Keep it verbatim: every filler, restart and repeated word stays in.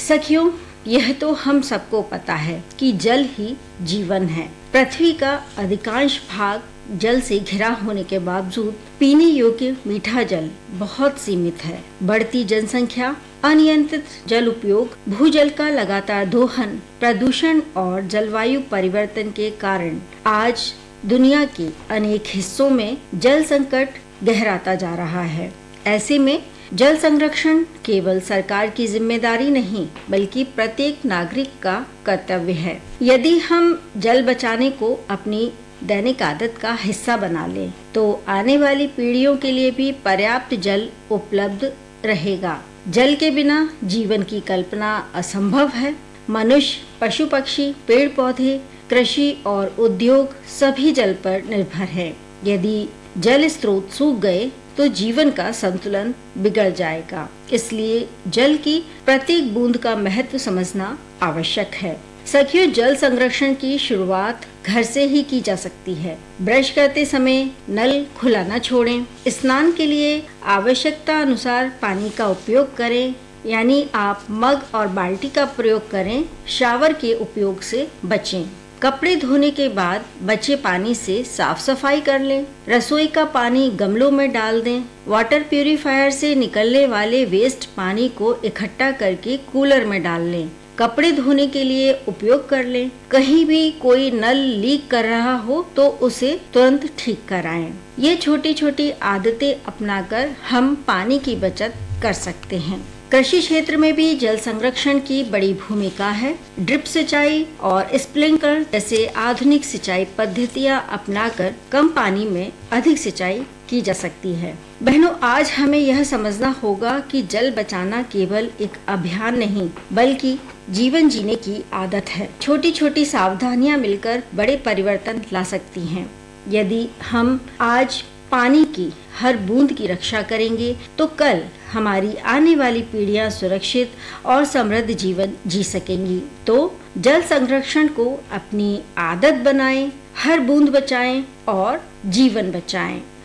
सखियों, यह तो हम सबको पता है कि जल ही जीवन है। पृथ्वी का अधिकांश भाग जल से घिरा होने के बावजूद पीने योग्य मीठा जल बहुत सीमित है। बढ़ती जनसंख्या, अनियंत्रित जल उपयोग, भूजल का लगातार दोहन, प्रदूषण और जलवायु परिवर्तन के कारण आज दुनिया के अनेक हिस्सों में जल संकट गहराता जा रहा है। ऐसे में जल संरक्षण केवल सरकार की जिम्मेदारी नहीं, बल्कि प्रत्येक नागरिक का कर्तव्य है। यदि हम जल बचाने को अपनी दैनिक आदत का हिस्सा बना लें, तो आने वाली पीढ़ियों के लिए भी पर्याप्त जल उपलब्ध रहेगा। जल के बिना जीवन की कल्पना असंभव है। मनुष्य, पशु पक्षी, पेड़ पौधे, कृषि और उद्योग सभी जल पर निर्भर है। यदि जल स्रोत सूख गए तो जीवन का संतुलन बिगड़ जाएगा। इसलिए जल की प्रत्येक बूंद का महत्व समझना आवश्यक है। सखियों, जल संरक्षण की शुरुआत घर से ही की जा सकती है। ब्रश करते समय नल खुला न छोड़ें। स्नान के लिए आवश्यकता अनुसार पानी का उपयोग करें, यानी आप मग और बाल्टी का प्रयोग करें। शावर के उपयोग से बचें। कपड़े धोने के बाद बचे पानी से साफ सफाई कर लें। रसोई का पानी गमलों में डाल दें। वाटर प्यूरिफायर से निकलने वाले वेस्ट पानी को इकट्ठा करके कूलर में डाल लें। कपड़े धोने के लिए उपयोग कर लें। कहीं भी कोई नल लीक कर रहा हो तो उसे तुरंत ठीक कराएं। ये छोटी छोटी आदतें अपनाकर हम पानी की बचत कर सकते हैं। कृषि क्षेत्र में भी जल संरक्षण की बड़ी भूमिका है। ड्रिप सिंचाई और स्प्रिंकलर जैसे आधुनिक सिंचाई पद्धतियां अपनाकर कम पानी में अधिक सिंचाई की जा सकती है। बहनों, आज हमें यह समझना होगा कि जल बचाना केवल एक अभियान नहीं, बल्कि जीवन जीने की आदत है। छोटी छोटी सावधानियां मिलकर बड़े परिवर्तन ला सकती हैं। यदि हम आज पानी की हर बूंद की रक्षा करेंगे तो कल हमारी आने वाली पीढ़ियां सुरक्षित और समृद्ध जीवन जी सकेंगी। तो जल संरक्षण को अपनी आदत बनाएं, हर बूंद बचाएं और जीवन बचाएं।